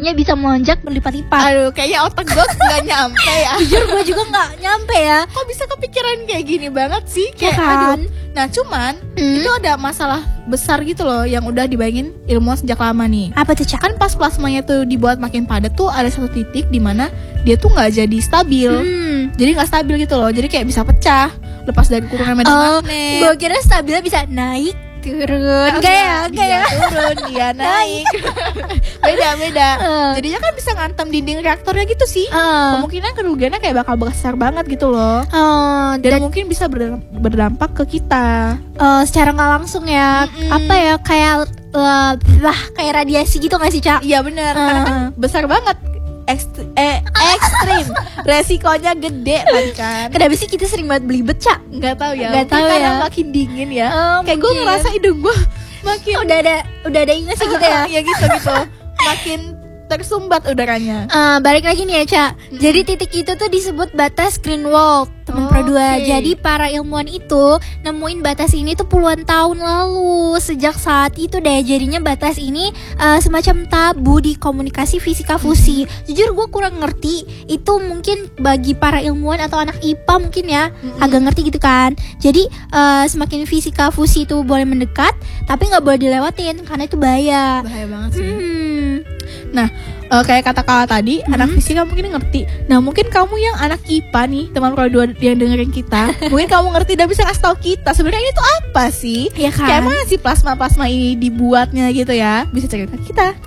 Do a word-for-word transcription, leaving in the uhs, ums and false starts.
energinya bisa melonjak berlipat-lipat. Aduh, kayaknya otak gue nggak nyampe ya. Jujur gue juga nggak nyampe ya. Kok bisa kepikiran kayak gini banget sih? Ya Kayak kan? aduh. Nah cuman Hmm. itu ada masalah besar gitu loh yang udah dibayangin ilmuwan sejak lama nih. Apa tuh, Cak? Kan pas plasmanya tuh dibuat makin padat tuh ada satu titik di mana dia tuh nggak jadi stabil. Hmm. Jadi nggak stabil gitu loh. Jadi kayak bisa pecah lepas dari kurungan medan Oh, magnet. gue kira stabilnya bisa naik turun. Enggak ya, enggak dia ya. turun, dia naik. Beda-beda. Eh. Jadinya kan bisa ngantem dinding reaktornya gitu sih. Eh. Kemungkinan kerugiannya kayak bakal besar banget gitu loh. Oh, Dan, dan mungkin bisa berdam- berdampak ke kita. eh, secara nggak langsung ya, Mm-mm. apa ya, kayak eh, lah kayak radiasi gitu nggak sih, Cak? Iya benar, Eh. karena kan besar banget. Ekst- eh, ekstrim. Resikonya gede kan kan. Kenapa sih kita sering banget belibet, Cak? Nggak tahu ya. Nggak mungkin tahu karena ya. makin dingin ya. Oh, kayak gue mungkin. ngerasa hidung gue makin Udah ada udah ada ingat sih gitu ya. ya gitu gitu. Makin tersumbat udaranya. Eh, balik lagi nih ya, Cak. Mm-mm. Jadi titik itu tuh disebut batas Greenwald, teman Pro dua. Oke. Jadi para ilmuwan itu nemuin batas ini tuh puluhan tahun lalu. Sejak saat itu deh jadinya batas ini eh, semacam tabu di komunikasi fisika fusi. Jujur gue kurang ngerti itu, mungkin bagi para ilmuwan atau anak I P A mungkin ya Mm-mm. agak ngerti gitu kan. Jadi eh, semakin fisika fusi itu boleh mendekat, tapi nggak boleh dilewatin karena itu bahaya. Bahaya banget sih. Hmm. Nah, eh, kayak kata-kata tadi, Mhm. anak fisika mungkin ngerti. Nah, mungkin kamu yang anak I P A nih, teman Pro dua yang dengerin kita, mungkin kamu ngerti dan bisa kasih tahu kita sebenarnya ini tuh apa sih? Ya kan? Kayak mana sih plasma-plasma ini dibuatnya gitu ya? Bisa cerita ke kita.